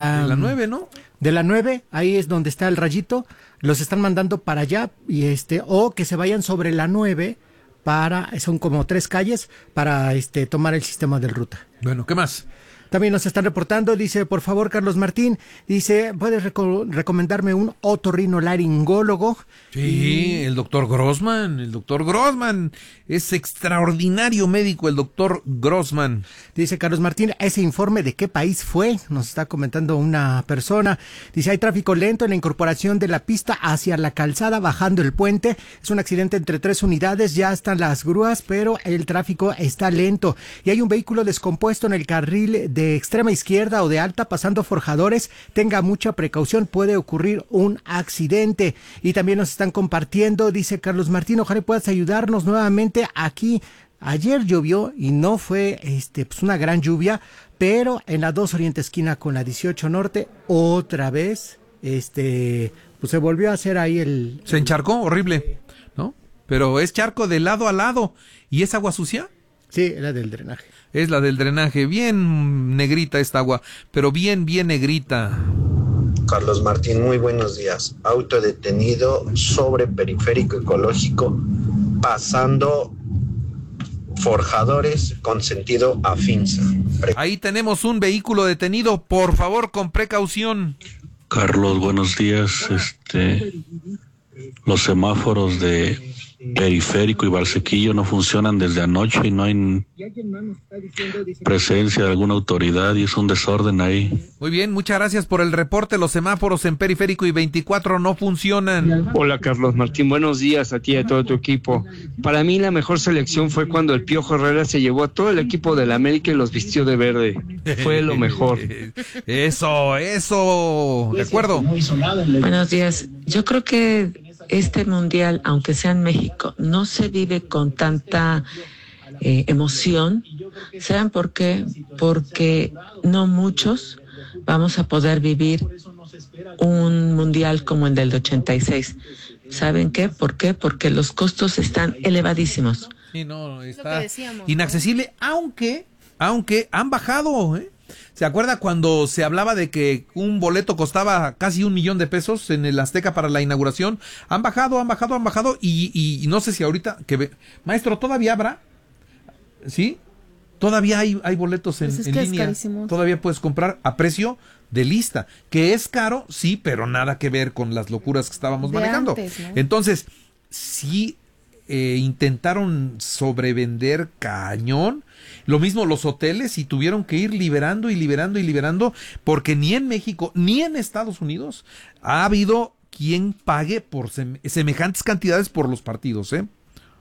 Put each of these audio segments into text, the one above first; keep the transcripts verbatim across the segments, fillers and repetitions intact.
um, de la nueve, ¿no? De la nueve, ahí es donde está el rayito, los están mandando para allá, y este, o que se vayan sobre la nueve para, son como tres calles, para este tomar el sistema de ruta. Bueno, ¿qué más? También nos están reportando, dice, por favor, Carlos Martín, dice, ¿puedes reco- recomendarme un otorrinolaringólogo? Sí, y... el doctor Grossman, el doctor Grossman, es extraordinario médico el doctor Grossman. Dice Carlos Martín, ¿ese informe de qué país fue? Nos está comentando una persona. Dice, hay tráfico lento en la incorporación de la pista hacia la calzada, bajando el puente. Es un accidente entre tres unidades, ya están las grúas, pero el tráfico está lento. Y hay un vehículo descompuesto en el carril de extrema izquierda o de alta, pasando forjadores. Tenga mucha precaución, puede ocurrir un accidente. Y también nos están compartiendo, dice Carlos Martín, ojalá puedas ayudarnos nuevamente aquí. Ayer llovió y no fue este pues una gran lluvia, pero en la dos Oriente esquina con la dieciocho Norte, otra vez, este, pues se volvió a hacer ahí el... Se encharcó, horrible, ¿no? Pero es charco de lado a lado. ¿Y es agua sucia? Sí, la del drenaje. Es la del drenaje, bien negrita esta agua, pero bien, bien negrita. Carlos Martín, muy buenos días. Auto detenido sobre periférico ecológico, pasando forjadores con sentido a Finza. Pre- Ahí tenemos un vehículo detenido, por favor, con precaución. Carlos, buenos días. Este, los semáforos de Periférico y Valsequillo no funcionan desde anoche y no hay presencia de alguna autoridad y es un desorden ahí. Muy bien, muchas gracias por el reporte. Los semáforos en Periférico y veinticuatro no funcionan. Hola Carlos Martín, buenos días a ti y a todo tu equipo. Para mí la mejor selección fue cuando el Piojo Herrera se llevó a todo el equipo del América y los vistió de verde. Fue lo mejor. Eso, eso, de acuerdo. Buenos días. Yo creo que este mundial, aunque sea en México, no se vive con tanta eh, emoción. ¿Saben por qué? Porque no muchos vamos a poder vivir un mundial como el del ochenta y seis. ¿Saben qué? ¿Por qué? Porque los costos están elevadísimos. Sí, no, está inaccesible, aunque, aunque han bajado, ¿eh? ¿Se acuerda cuando se hablaba de que un boleto costaba casi un millón de pesos en el Azteca para la inauguración? Han bajado, han bajado, han bajado y, y, y no sé si ahorita... que ve, maestro, ¿todavía habrá? ¿Sí? Todavía hay, hay boletos en, pues es en que línea. Es todavía puedes comprar a precio de lista, que es caro, sí, pero nada que ver con las locuras que estábamos de manejando. Antes, ¿no? Entonces, sí eh, intentaron sobrevender cañón. Lo mismo los hoteles y tuvieron que ir liberando y liberando y liberando porque ni en México ni en Estados Unidos ha habido quien pague por sem- semejantes cantidades por los partidos, ¿eh?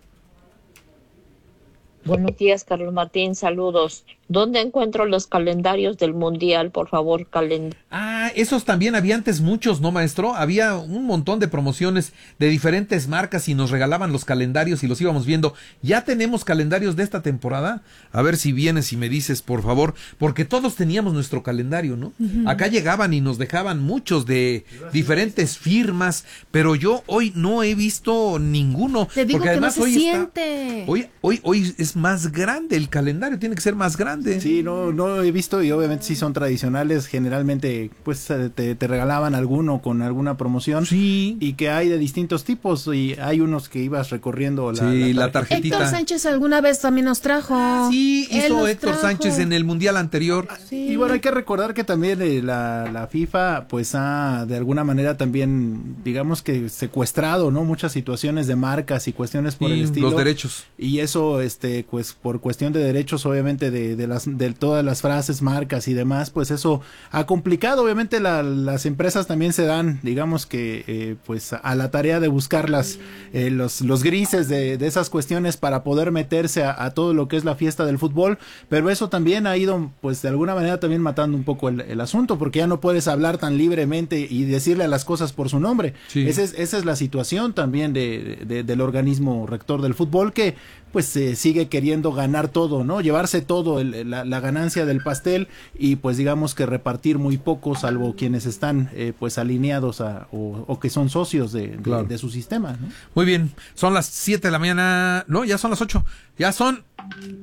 Buenos días, Carlos Martín, saludos. ¿Dónde encuentro los calendarios del Mundial? Por favor, calendario. Ah, esos también había antes muchos, ¿no, maestro? Había un montón de promociones de diferentes marcas y nos regalaban los calendarios y los íbamos viendo. ¿Ya tenemos calendarios de esta temporada? A ver si vienes y me dices, por favor, porque todos teníamos nuestro calendario, ¿no? Uh-huh. Acá llegaban y nos dejaban muchos de diferentes firmas, pero yo hoy no he visto ninguno. Te digo porque que además no se hoy siente. Está, hoy, hoy, hoy es más grande el calendario, tiene que ser más grande. Sí, no, no he visto y obviamente sí son tradicionales, generalmente pues te, te regalaban alguno con alguna promoción. Sí. Y que hay de distintos tipos y hay unos que ibas recorriendo la, sí, la, la tarjetita. Héctor Sánchez alguna vez también nos trajo. Ah, sí, hizo Héctor trajo. Sánchez en el Mundial anterior. Sí. Y bueno, hay que recordar que también eh, la, la FIFA pues ha de alguna manera también digamos que secuestrado, ¿no? Muchas situaciones de marcas y cuestiones por sí, el estilo. Los derechos. Y eso, este, pues por cuestión de derechos obviamente de, de las de todas las frases, marcas y demás, pues eso ha complicado. Obviamente la, las empresas también se dan, digamos que eh, pues a la tarea de buscar las, eh, los, los grises de, de esas cuestiones para poder meterse a, a todo lo que es la fiesta del fútbol, pero eso también ha ido pues de alguna manera también matando un poco el, el asunto, porque ya no puedes hablar tan libremente y decirle a las cosas por su nombre. Sí. Esa es, esa es la situación también de, de, del organismo rector del fútbol, que pues eh, sigue queriendo ganar todo, ¿no? Llevarse todo, el, la, la ganancia del pastel y pues digamos que repartir muy poco, salvo quienes están eh, pues alineados a, o, o que son socios de, de, claro. de su sistema, ¿no? Muy bien, son las siete de la mañana, no, ya son las ocho, ya son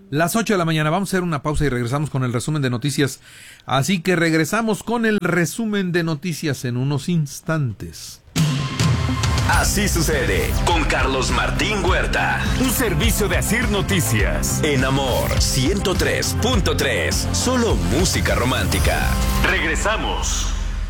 Las ocho de la mañana, vamos a hacer una pausa y regresamos con el resumen de noticias. Así que regresamos con el resumen de noticias en unos instantes. Así sucede con Carlos Martín Huerta. Un servicio de Asir Noticias. En Amor ciento tres punto tres. Solo música romántica. Regresamos.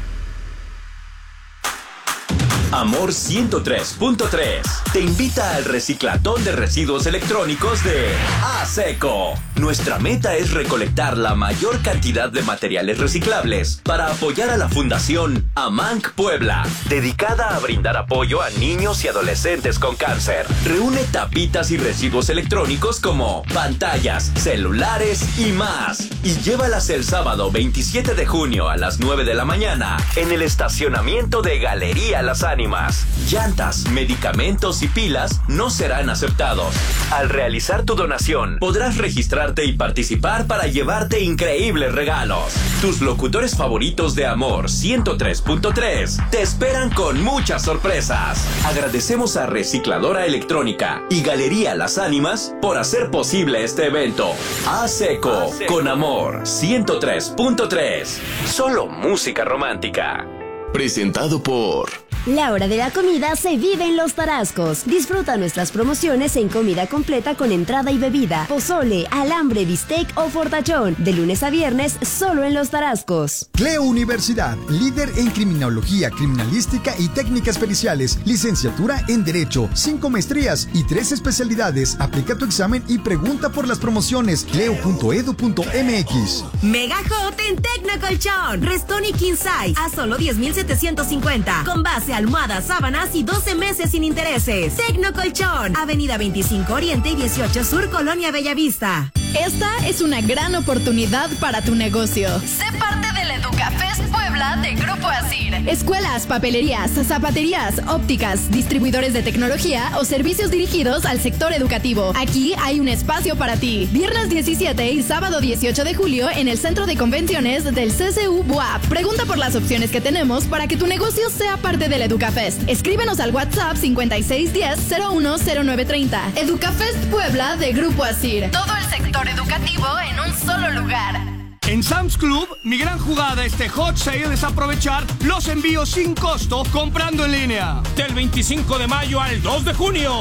Amor ciento tres punto tres te invita al reciclatón de residuos electrónicos de ASECO. Nuestra meta es recolectar la mayor cantidad de materiales reciclables para apoyar a la Fundación AMANC Puebla, dedicada a brindar apoyo a niños y adolescentes con cáncer. Reúne tapitas y residuos electrónicos como pantallas, celulares y más, y llévalas el sábado veintisiete de junio a las nueve de la mañana en el estacionamiento de Galería Las Ánimas. Llantas, medicamentos y pilas no serán aceptados. Al realizar tu donación, podrás registrarte y participar para llevarte increíbles regalos. Tus locutores favoritos de Amor ciento tres punto tres te esperan con muchas sorpresas. Agradecemos a Recicladora Electrónica y Galería Las Ánimas por hacer posible este evento. ASECO, con Amor ciento tres punto tres. Solo música romántica. Presentado por... La hora de la comida se vive en Los Tarascos. Disfruta nuestras promociones en comida completa con entrada y bebida, pozole, alambre, bistec o fortachón. De lunes a viernes, solo en Los Tarascos. Cleo Universidad, líder en criminología, criminalística y técnicas periciales. Licenciatura en Derecho, cinco maestrías y tres especialidades. Aplica tu examen y pregunta por las promociones. cleo punto edu punto m x. Mega Hot en Tecnocolchón. Restoni King Size a solo diez mil setecientos cincuenta. Con base almohadas, sábanas y doce meses sin intereses. Tecnocolchón, Avenida veinticinco Oriente y dieciocho Sur, Colonia Bellavista. Esta es una gran oportunidad para tu negocio. Sé parte del EducaFest Puebla de Grupo Asir. Escuelas, papelerías, zapaterías, ópticas, distribuidores de tecnología o servicios dirigidos al sector educativo. Aquí hay un espacio para ti. Viernes diecisiete y sábado dieciocho de julio en el Centro de Convenciones del C C U B U A P. Pregunta por las opciones que tenemos para que tu negocio sea parte del EducaFest. Escríbenos al WhatsApp cincuenta y seis diez cero uno cero nueve treinta. EducaFest Puebla de Grupo Asir. Todo el sector educativo en un solo lugar. En Sam's Club, mi gran jugada este hot sale es aprovechar los envíos sin costo comprando en línea. Del veinticinco de mayo al dos de junio.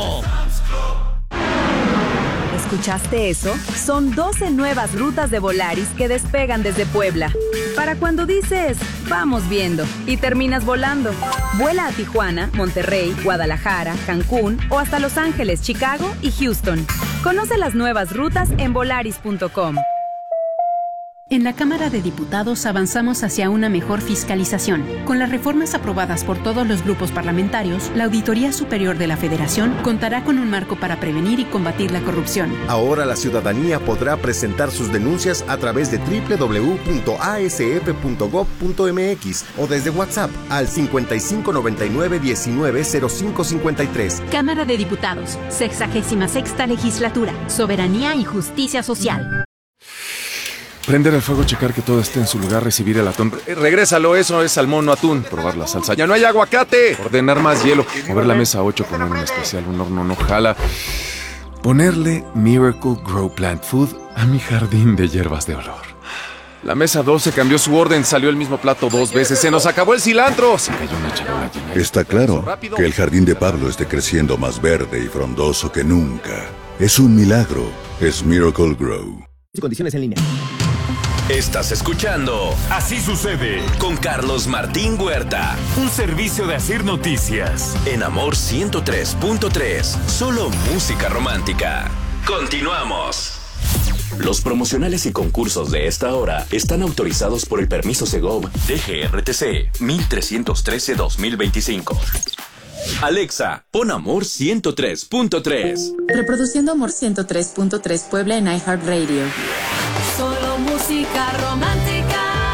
¿Escuchaste eso? Son doce nuevas rutas de Volaris que despegan desde Puebla. Para cuando dices, vamos viendo, y terminas volando. Vuela a Tijuana, Monterrey, Guadalajara, Cancún o hasta Los Ángeles, Chicago y Houston. Conoce las nuevas rutas en volaris punto com. En la Cámara de Diputados avanzamos hacia una mejor fiscalización. Con las reformas aprobadas por todos los grupos parlamentarios, la Auditoría Superior de la Federación contará con un marco para prevenir y combatir la corrupción. Ahora la ciudadanía podrá presentar sus denuncias a través de doble u doble u doble u punto a s f punto gob punto m x o desde WhatsApp al cincuenta y cinco noventa y nueve diecinueve cero cinco cincuenta y tres. Cámara de Diputados, sexagésima sexta legislatura, soberanía y justicia social. Prender el fuego, checar que todo esté en su lugar, recibir el atún. Eh, regrésalo, eso es salmón o atún. Probar la salsa. ¡Ya no hay aguacate! Ordenar más hielo. Mover la mesa ocho, poner un especial, un horno no jala. Ponerle Miracle Grow Plant Food a mi jardín de hierbas de olor. La mesa doce cambió su orden, salió el mismo plato dos veces. ¡Se nos acabó el cilantro! Se cayó una charola llena. Está claro que el jardín de Pablo esté creciendo más verde y frondoso que nunca. Es un milagro. Es Miracle Grow. Condiciones en línea. Estás escuchando Así Sucede con Carlos Martín Huerta. Un servicio de Asir Noticias. En Amor ciento tres punto tres. Solo música romántica. Continuamos. Los promocionales y concursos de esta hora están autorizados por el permiso Segov D G R T C mil trescientos trece dos mil veinticinco. Alexa, pon Amor ciento tres punto tres. Reproduciendo Amor ciento tres punto tres Puebla en iHeartRadio. Solo música romántica.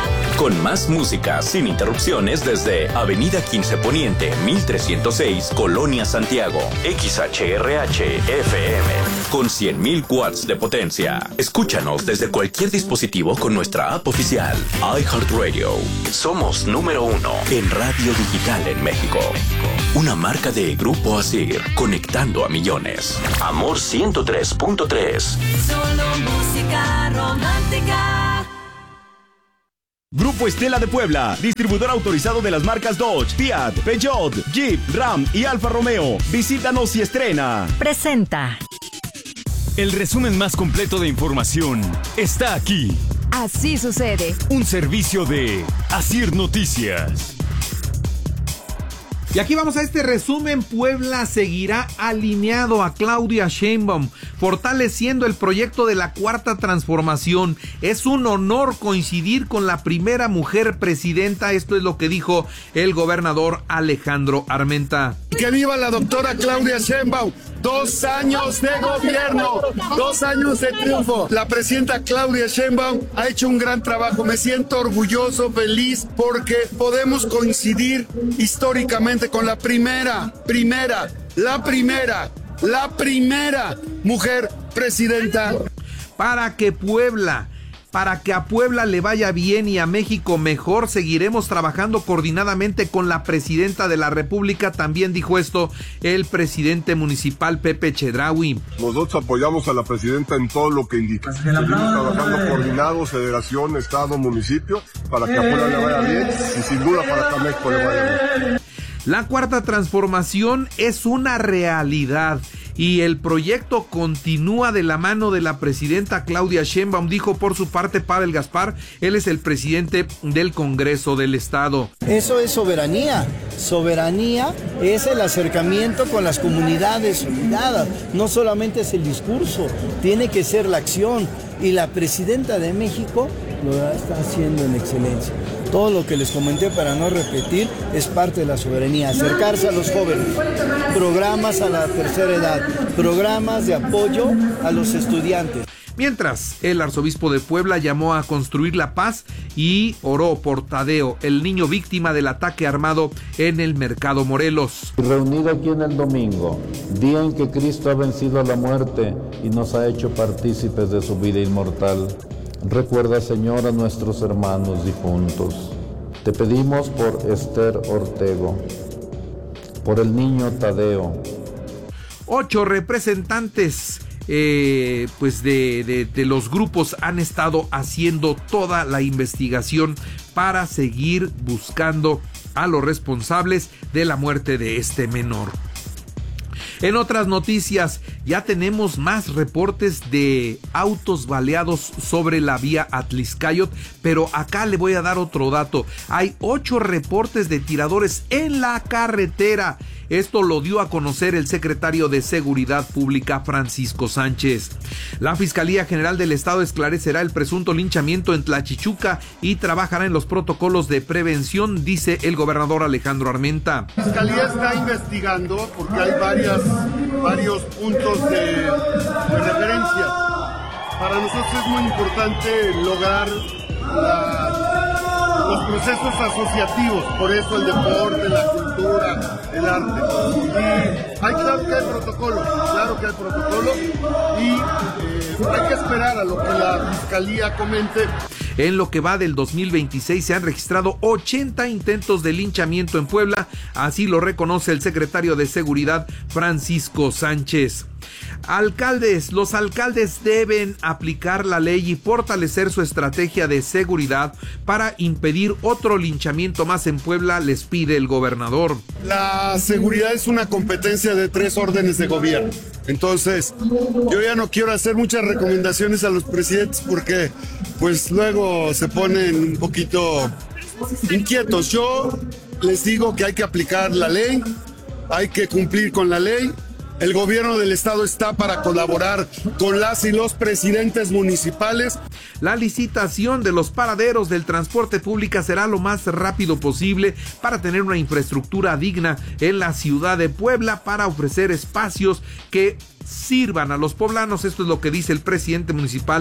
con más música sin interrupciones desde Avenida quince Poniente, mil trescientos seis, Colonia Santiago. X H R H F M con cien mil watts de potencia. Escúchanos desde cualquier dispositivo con nuestra app oficial iHeartRadio. Somos número uno en radio digital en México. Una marca de Grupo Asir, conectando a millones. Amor ciento tres punto tres. Solo música romántica. Grupo Estela de Puebla, distribuidor autorizado de las marcas Dodge, Fiat, Peugeot, Jeep, Ram y Alfa Romeo. Visítanos y estrena. Presenta. El resumen más completo de información está aquí. Así sucede. Un servicio de Asir Noticias. Y aquí vamos a este resumen. Puebla seguirá alineado a Claudia Sheinbaum, fortaleciendo el proyecto de la Cuarta Transformación. Es un honor coincidir con la primera mujer presidenta. Esto es lo que dijo el gobernador Alejandro Armenta. ¡Que viva la doctora Claudia Sheinbaum! Dos años de gobierno, dos años de triunfo. La presidenta Claudia Sheinbaum ha hecho un gran trabajo. Me siento orgulloso, feliz, porque podemos coincidir históricamente con la primera, primera, la primera, la primera mujer presidenta. Para que Puebla... Para que a Puebla le vaya bien y a México mejor, seguiremos trabajando coordinadamente con la presidenta de la República. También dijo esto el presidente municipal Pepe Chedraui. Nosotros apoyamos a la presidenta en todo lo que indica. Seguimos trabajando coordinados, federación, estado, municipio, para que a Puebla le vaya bien y sin duda para que a México le vaya bien. La Cuarta Transformación es una realidad y el proyecto continúa de la mano de la presidenta Claudia Sheinbaum, dijo por su parte Pavel Gaspar. Él es el presidente del Congreso del Estado. Eso es soberanía. Soberanía es el acercamiento con las comunidades olvidadas. No solamente es el discurso, tiene que ser la acción. Y la presidenta de México lo está haciendo en excelencia. Todo lo que les comenté, para no repetir, es parte de la soberanía. Acercarse a los jóvenes, programas a la tercera edad, programas de apoyo a los estudiantes. Mientras, el arzobispo de Puebla llamó a construir la paz y oró por Tadeo, el niño víctima del ataque armado en el Mercado Morelos. Reunido aquí en el domingo, día en que Cristo ha vencido a la muerte y nos ha hecho partícipes de su vida inmortal, recuerda, Señor, a nuestros hermanos difuntos. Te pedimos por Esther Ortego, por el niño Tadeo. Ocho representantes Eh, pues de, de, de los grupos han estado haciendo toda la investigación para seguir buscando a los responsables de la muerte de este menor. En otras noticias, ya tenemos más reportes de autos baleados sobre la vía Atliscayot, pero acá le voy a dar otro dato. Hay ocho reportes de tiradores en la carretera. Esto lo dio a conocer el secretario de Seguridad Pública, Francisco Sánchez. La Fiscalía General del Estado esclarecerá el presunto linchamiento en Tlachichuca y trabajará en los protocolos de prevención, dice el gobernador Alejandro Armenta. La Fiscalía está investigando porque hay varias, varios puntos de, de referencia. Para nosotros es muy importante lograr la, los procesos asociativos, por eso el deporte, la cultura, el arte. Y hay, claro que hay protocolo, claro que hay protocolo y eh, hay que esperar a lo que la Fiscalía comente. En lo que va del dos mil veintiséis se han registrado ochenta intentos de linchamiento en Puebla, así lo reconoce el secretario de Seguridad, Francisco Sánchez. Alcaldes, los alcaldes deben aplicar la ley y fortalecer su estrategia de seguridad para impedir otro linchamiento más en Puebla, les pide el gobernador. La seguridad es una competencia de tres órdenes de gobierno. Entonces, yo ya no quiero hacer muchas recomendaciones a los presidentes porque pues luego se ponen un poquito inquietos. Yo les digo que hay que aplicar la ley, hay que cumplir con la ley. El gobierno del estado está para colaborar con las y los presidentes municipales. La licitación de los paraderos del transporte público será lo más rápido posible para tener una infraestructura digna en la ciudad de Puebla, para ofrecer espacios que sirvan a los poblanos. Esto es lo que dice el presidente municipal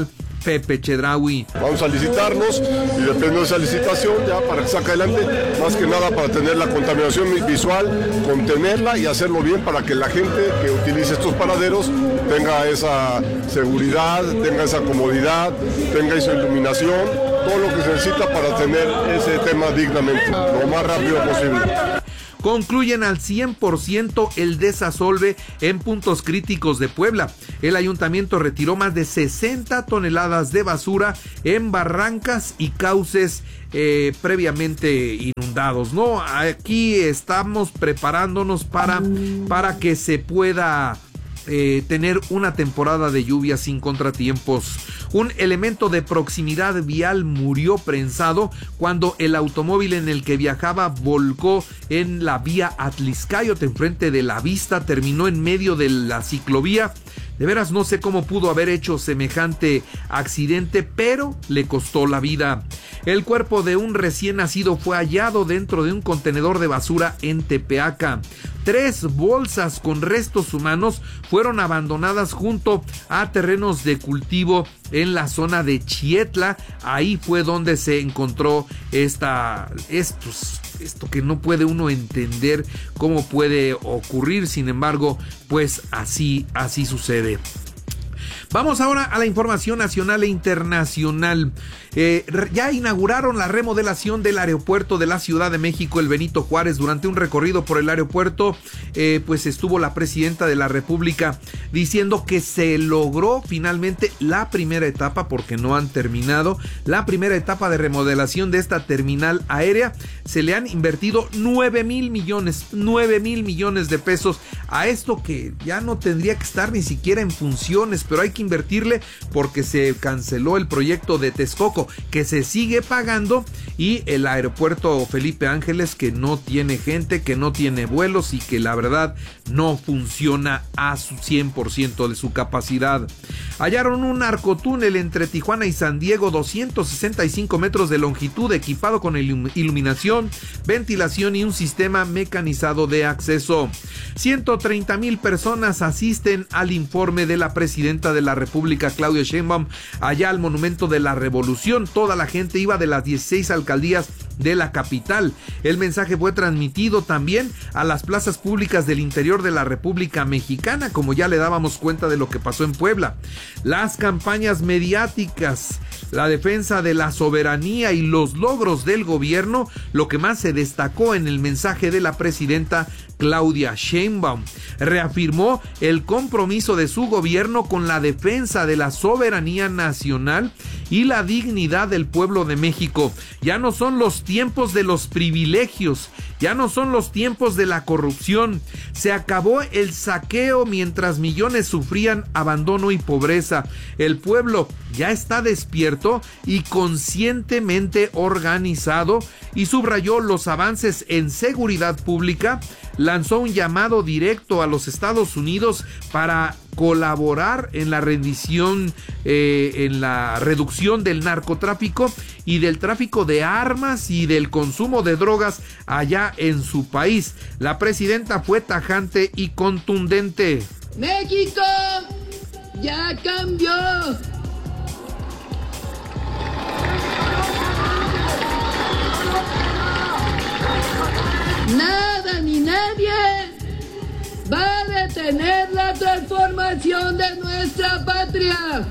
Pepe Chedraui. Vamos a licitarnos y depende de esa licitación ya para que saque adelante, más que nada para tener la contaminación visual, contenerla y hacerlo bien para que la gente que utilice estos paraderos tenga esa seguridad, tenga esa comodidad, tenga esa iluminación, todo lo que se necesita para tener ese tema dignamente, lo más rápido posible. Concluyen al cien por ciento el desasolve en puntos críticos de Puebla. El ayuntamiento retiró más de sesenta toneladas de basura en barrancas y cauces eh, previamente inundados, ¿no? Aquí estamos preparándonos para, para que se pueda Eh, tener una temporada de lluvia sin contratiempos. Un elemento de proximidad vial murió prensado cuando el automóvil en el que viajaba volcó en la vía Atliscayote, enfrente de La Vista, terminó en medio de la ciclovía. De veras no sé cómo pudo haber hecho semejante accidente, pero le costó la vida. El cuerpo de un recién nacido fue hallado dentro de un contenedor de basura en Tepeaca. Tres bolsas con restos humanos fueron abandonadas junto a terrenos de cultivo en la zona de Chietla. Ahí fue donde se encontró esta, estos, esto que no puede uno entender cómo puede ocurrir. Sin embargo, pues así, así sucede. Vamos ahora a la información nacional e internacional. Eh, ya inauguraron la remodelación del aeropuerto de la Ciudad de México, el Benito Juárez. Durante un recorrido por el aeropuerto, eh, pues estuvo la presidenta de la República diciendo que se logró finalmente la primera etapa, porque no han terminado, la primera etapa de remodelación de esta terminal aérea. Se le han invertido nueve mil millones, nueve mil millones de pesos a esto que ya no tendría que estar ni siquiera en funciones, pero hay que invertirle porque se canceló el proyecto de Texcoco, que se sigue pagando, y el aeropuerto Felipe Ángeles, que no tiene gente, que no tiene vuelos y que la verdad no funciona a su cien por ciento de su capacidad. Hallaron un narcotúnel entre Tijuana y San Diego, doscientos sesenta y cinco metros de longitud, equipado con iluminación, ventilación y un sistema mecanizado de acceso. ciento treinta mil personas asisten al informe de la presidenta de la República, Claudia Sheinbaum, allá al Monumento de la Revolución. Toda la gente iba de las dieciséis alcaldías de la capital. El mensaje fue transmitido también a las plazas públicas del interior de la República Mexicana, como ya le dábamos cuenta de lo que pasó en Puebla. Las campañas mediáticas, la defensa de la soberanía y los logros del gobierno, lo que más se destacó en el mensaje de la presidenta Claudia Sheinbaum. Reafirmó el compromiso de su gobierno con la defensa de la soberanía nacional y la dignidad del pueblo de México. Ya no son los tiempos de los privilegios, ya no son los tiempos de la corrupción. Se acabó el saqueo mientras millones sufrían abandono y pobreza. El pueblo ya está despierto y conscientemente organizado, y subrayó los avances en seguridad pública. Lanzó un llamado directo a los Estados Unidos para colaborar en la rendición, eh, en la reducción del narcotráfico y del tráfico de armas y del consumo de drogas allá en su país. La presidenta fue tajante y contundente. México ya cambió. Nada ni nadie va a detener la transformación de nuestra patria.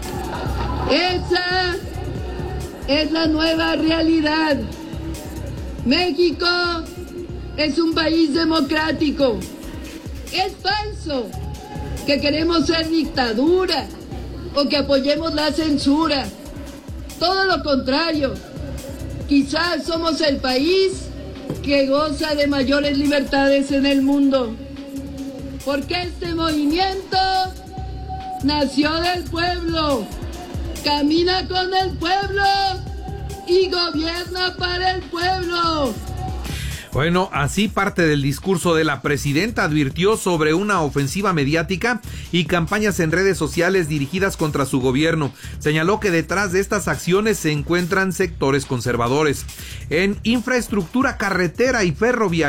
Esa es la nueva realidad. México es un país democrático. Es falso que queremos ser dictadura o que apoyemos la censura. Todo lo contrario. Quizás somos el país que goza de mayores libertades en el mundo, porque este movimiento nació del pueblo, camina con el pueblo y gobierna para el pueblo. Bueno, así parte del discurso de la presidenta. Advirtió sobre una ofensiva mediática y campañas en redes sociales dirigidas contra su gobierno. Señaló que detrás de estas acciones se encuentran sectores conservadores. En infraestructura carretera y ferroviaria,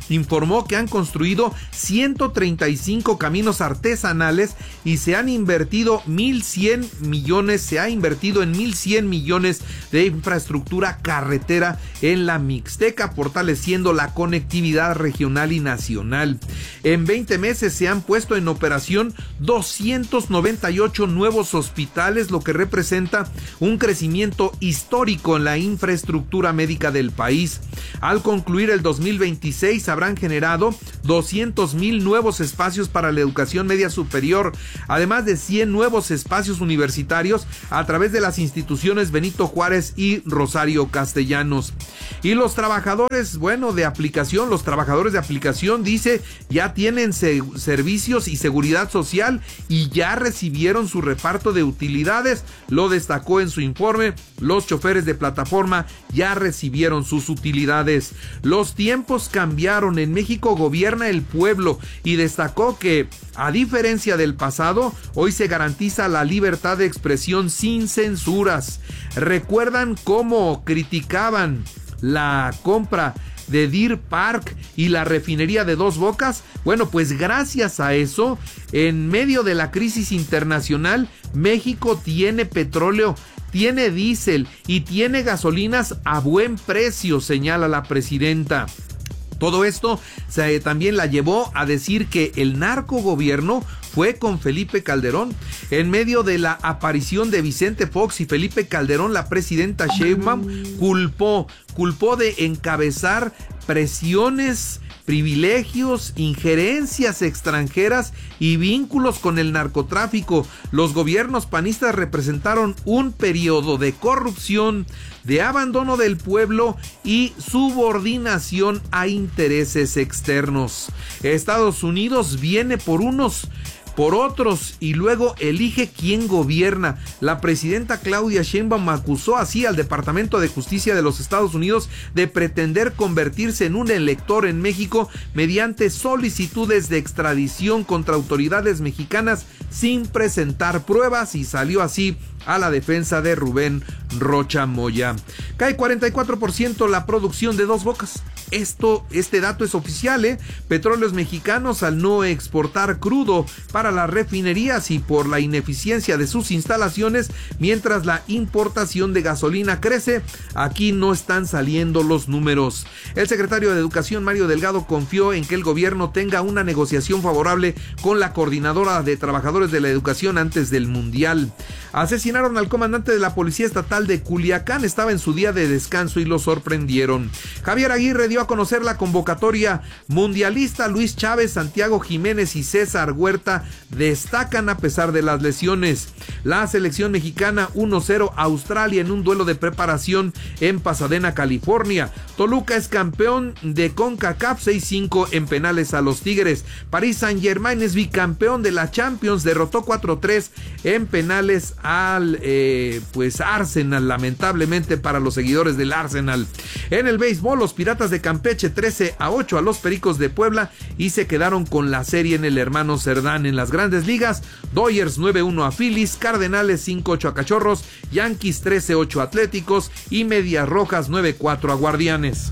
informó que han construido ciento treinta y cinco caminos artesanales y se han invertido mil cien millones, se ha invertido en mil cien millones de infraestructura carretera en la Mixteca, fortaleciendo la conectividad regional y nacional. En veinte meses se han puesto en operación doscientos noventa y ocho nuevos hospitales, lo que representa un crecimiento histórico en la infraestructura médica del país. Al concluir el dos mil veintiséis habrán generado doscientos mil nuevos espacios para la educación media superior, además de cien nuevos espacios universitarios a través de las instituciones Benito Juárez y Rosario Castellanos. Y los trabajadores, bueno, de aplicación, los trabajadores de aplicación, dice, ya tienen se- servicios y seguridad social y ya recibieron su reparto de utilidades, lo destacó en su informe. Los choferes de plataforma ya recibieron sus utilidades. Los tiempos cambiaron, en México gobierna el pueblo, y destacó que, a diferencia del pasado, hoy se garantiza la libertad de expresión sin censuras. ¿Recuerdan cómo criticaban la compra de Deer Park y la refinería de Dos Bocas? Bueno, pues gracias a eso, en medio de la crisis internacional, México tiene petróleo, tiene diésel y tiene gasolinas a buen precio, señala la presidenta. Todo esto se, también la llevó a decir que el narcogobierno fue con Felipe Calderón. En medio de la aparición de Vicente Fox y Felipe Calderón, la presidenta Sheinbaum culpó, culpó de encabezar presiones, privilegios, injerencias extranjeras y vínculos con el narcotráfico. Los gobiernos panistas representaron un periodo de corrupción, de abandono del pueblo y subordinación a intereses externos. Estados Unidos viene por unos, por otros, y luego elige quién gobierna. La presidenta Claudia Sheinbaum acusó así al Departamento de Justicia de los Estados Unidos de pretender convertirse en un elector en México mediante solicitudes de extradición contra autoridades mexicanas sin presentar pruebas, y salió así a la defensa de Rubén Rocha Moya. Cae cuarenta y cuatro por ciento la producción de Dos Bocas. Esto, este dato es oficial, ¿eh? Petróleos Mexicanos, al no exportar crudo para las refinerías y por la ineficiencia de sus instalaciones, mientras la importación de gasolina crece, aquí no están saliendo los números. El secretario de Educación, Mario Delgado, confió en que el gobierno tenga una negociación favorable con la Coordinadora de Trabajadores de la Educación antes del Mundial. Asesinaron al comandante de la Policía Estatal de Culiacán, estaba en su día de descanso y lo sorprendieron. Javier Aguirre dio a conocer la convocatoria mundialista. Luis Chávez, Santiago Jiménez y César Huerta destacan a pesar de las lesiones. La selección mexicana uno cero a Australia en un duelo de preparación en Pasadena, California. Toluca es campeón de CONCACAF seis cinco en penales a los Tigres. Paris Saint-Germain es bicampeón de la Champions, derrotó cuatro tres en penales al eh, pues Arsenal, lamentablemente para los seguidores del Arsenal. En el béisbol, los Piratas de Campeche trece a ocho a los Pericos de Puebla y se quedaron con la serie en el Hermano Cerdán. En las Grandes Ligas, Dodgers nueve uno a Phillies, Cardenales cinco ocho a Cachorros, Yankees trece ocho a Atléticos y Medias Rojas nueve cuatro a Guardianes.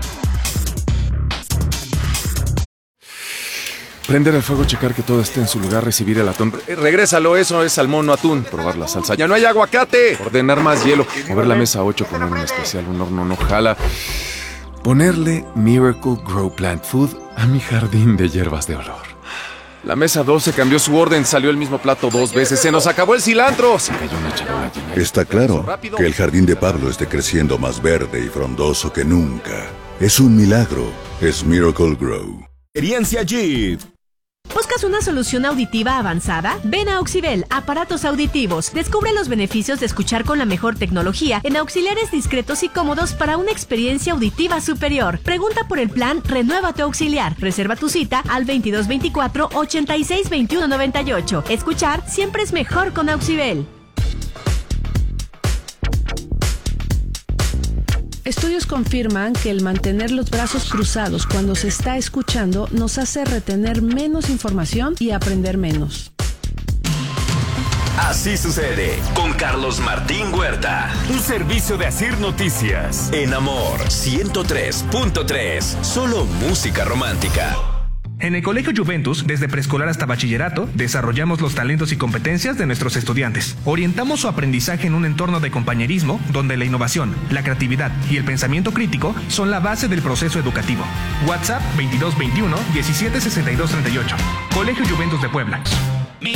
Prender el fuego, checar que todo esté en su lugar, recibir el atún. Eh, regrésalo, eso es salmón, no atún. Probar la salsa. ¡Ya no hay aguacate! Ordenar más hielo. Mover la mesa ocho con un especial, un horno no jala. Ponerle Miracle Grow Plant Food a mi jardín de hierbas de olor. La mesa doce cambió su orden, salió el mismo plato dos veces. ¡Se nos acabó el cilantro! Se cayó una charola llena. Está claro que el jardín de Pablo esté creciendo más verde y frondoso que nunca. Es un milagro. Es Miracle Grow. Experiencia Jeep. ¿Buscas una solución auditiva avanzada? Ven a Auxibel, aparatos auditivos. Descubre los beneficios de escuchar con la mejor tecnología en auxiliares discretos y cómodos para una experiencia auditiva superior. Pregunta por el plan Renueva tu Auxiliar. Reserva tu cita al veintidós veinticuatro, ochenta y seis, veintiuno noventa y ocho. Escuchar siempre es mejor con Auxibel. Estudios confirman que el mantener los brazos cruzados cuando se está escuchando nos hace retener menos información y aprender menos. Así sucede con Carlos Martín Huerta. Un servicio de Asir Noticias. En Amor ciento tres punto tres. Solo música romántica. En el Colegio Juventus, desde preescolar hasta bachillerato, desarrollamos los talentos y competencias de nuestros estudiantes. Orientamos su aprendizaje en un entorno de compañerismo donde la innovación, la creatividad y el pensamiento crítico son la base del proceso educativo. WhatsApp veintidós veintiuno, diecisiete sesenta y dos treinta y ocho. Colegio Juventus de Puebla.